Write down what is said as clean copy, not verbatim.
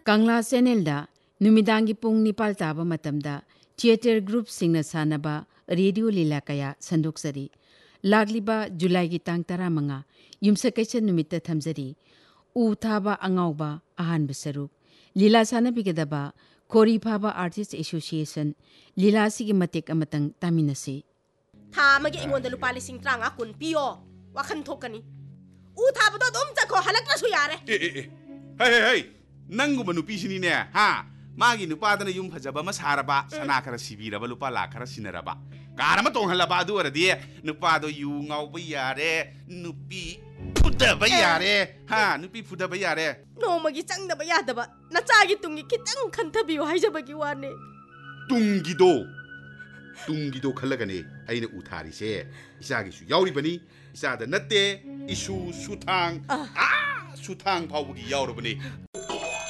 Kangla Channel-da numidangi pung nipal taba matamda theater group singna sanaba radio lila kaya sandoksari. Lagliba July gi tang 15 yumsakaisa numitta thamjari. U thaba angauba ahan basaruk. Lila sanabigedaba Kori Phaba Artist Association Lila sigi matek amatang taminasi. Tha magi ingonda lupa lising tranga kun piyo. Wakan thokani. U thaba do dum chakho halakna su yare. Hey. Nanguba nupi sini ne ha magi nupa dana yum phajaba ma saraba sana khara sibiraba lupa la khara sinaraba karama tonghalaba adu aradi nupa do yu ngau ba yare nupi fuda ba yare ha nupi fuda ba yare No magi changda ba yadaba na chagi tungi kitang khanthabiyo haijabagi wane tungido khallagane aina uthari se isagi su yauri bani isada natte isu suthang suthang phawgi yaurabani